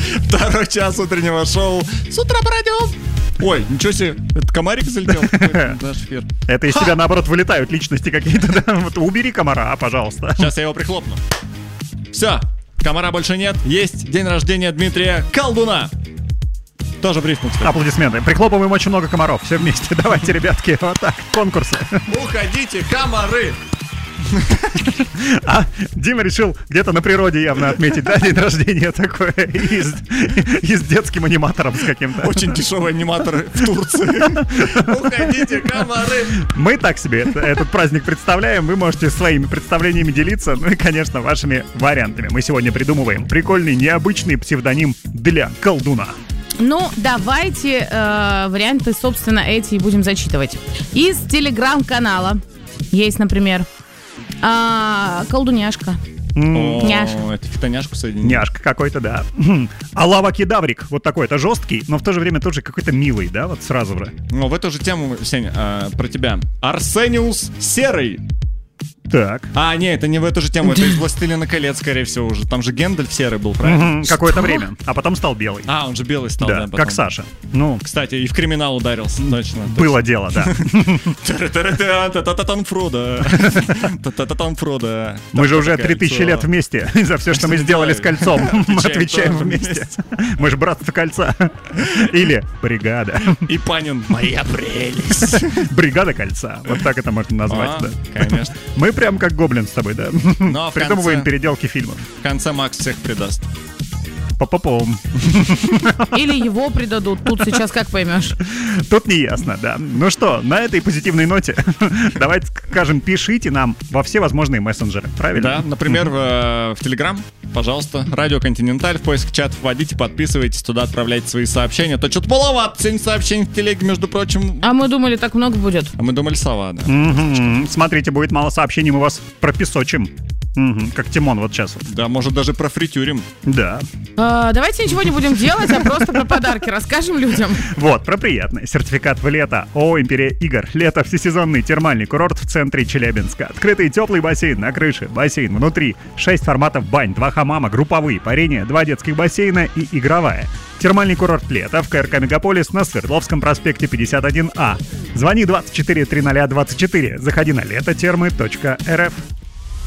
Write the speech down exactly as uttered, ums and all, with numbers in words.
Второй час утреннего шоу. С утра пройдем. Ой, ничего себе, это комарик залетел в наш эфир. Это из тебя, наоборот, вылетают личности какие-то, да? Вот убери комара, пожалуйста. Сейчас я его прихлопну. Все, комара больше нет. Есть день рождения Дмитрия Колдуна. Тоже брифнул, кстати. Аплодисменты. Прихлопываем очень много комаров. Все вместе. Давайте, ребятки, вот так, конкурсы. Уходите, комары. А Дима решил где-то на природе явно отметить, да, день рождения такой и с, и с детским аниматором с каким-то. Очень дешевый аниматор в Турции. Уходите, комары. Мы так себе это, этот праздник представляем. Вы можете своими представлениями делиться. Ну и, конечно, вашими вариантами. Мы сегодня придумываем прикольный, необычный псевдоним для колдуна. Ну, давайте э, варианты, собственно, эти и будем зачитывать. Из телеграм-канала есть, например, а, колдуняшка. Mm. Няшка. О, это фитоняшку соединили. Няшка какой-то, да. А лава-кедаврик, вот такой, это жесткий, но в то же время тоже какой-то милый, да, вот сразу же. Ну, в эту же тему, Сеня, а, про тебя. Арсениус Серый. Так. А, не, это не в эту же тему, это из «Властелина колец», скорее всего, уже. Там же Гэндальф серый был, правильно? Угу, какое-то время, а потом стал белый. А, он же белый стал, да, да, потом. как Саша. Ну, кстати, и в криминал ударился, точно. Было дело, да. Та-та-та-та-та-та-та-там Фродо. Та-та-та-там Фродо. Мы же уже три тысячи лет вместе. За все, что мы сделали с кольцом. Мы отвечаем вместе. Мы же братство кольца. Или бригада. И Панин. Моя прелесть. Бригада кольца. Вот так это можно назвать, да. Конечно. Мы прям как гоблин с тобой, да? Ну, а в придумываем конце... переделки фильмов. В конце Макс всех предаст. Па-па-пом. Или его предадут. Тут сейчас как поймешь. Тут не ясно, да. Ну что, на этой позитивной ноте давайте скажем, пишите нам во все возможные мессенджеры, правильно? Да, например, в, в Телеграм, пожалуйста, Радио Континенталь, в поиск чат вводите, подписывайтесь, туда отправляйте свои сообщения. То что-то маловато, семь сообщений в телеге, между прочим. А мы думали, так много будет. А мы думали, сова, да. Угу. Смотрите, будет мало сообщений, мы вас пропесочим. Угу. Как Тимон вот сейчас. Да, может даже профритюрим. Да. А, давайте ничего не будем делать, а просто про подарки расскажем людям. Вот, про приятное. Сертификат в лето. ООО «Империя игр». Лето всесезонный термальный курорт в центре Челябинска. Открытый теплый бассейн на крыше, бассейн внутри, шесть форматов бань, два хамама, групповые, парение, два детских бассейна и игровая. Термальный курорт «Лето» в КРК «Мегаполис» на Свердловском проспекте пятьдесят один А. Звони двадцать четыре триста двадцать четыре. Заходи на летотермы точка эр эф.